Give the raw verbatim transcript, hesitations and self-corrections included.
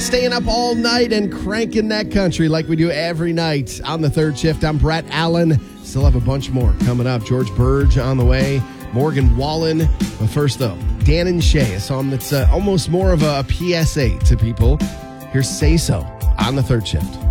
Staying up all night and cranking that country like we do every night on the third shift. I'm Brett Allen. Still have a bunch more coming up. George Burge on the way. Morgan Wallen. But first, though, Dan and Shay, a song that's uh, almost more of a P S A to people. Here's Say So on the third shift.